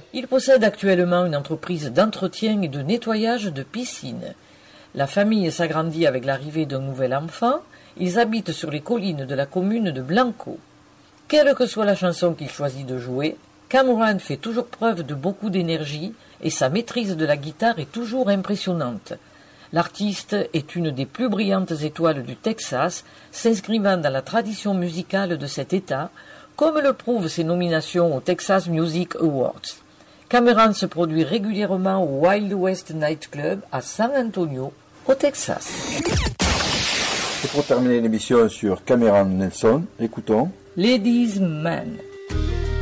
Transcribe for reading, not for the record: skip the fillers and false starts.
Il possède actuellement une entreprise d'entretien et de nettoyage de piscines. La famille s'agrandit avec l'arrivée d'un nouvel enfant. Ils habitent sur les collines de la commune de Blanco. Quelle que soit la chanson qu'il choisit de jouer, Cameron fait toujours preuve de beaucoup d'énergie et sa maîtrise de la guitare est toujours impressionnante. L'artiste est une des plus brillantes étoiles du Texas, s'inscrivant dans la tradition musicale de cet État, comme le prouvent ses nominations au Texas Music Awards. Cameron se produit régulièrement au Wild West Night Club à San Antonio, au Texas. Et pour terminer l'émission sur Cameron Nelson, écoutons Ladies Man.